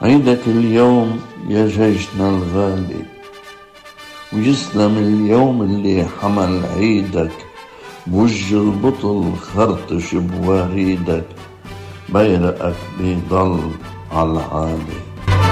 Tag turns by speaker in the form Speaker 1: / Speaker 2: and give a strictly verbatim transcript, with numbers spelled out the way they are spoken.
Speaker 1: عيدك اليوم يا جيشنا الغالي، ويسلم اليوم اللي حمل عيدك، بوج البطل خرطش بوريدك، بيرقك بيضل عالعالي.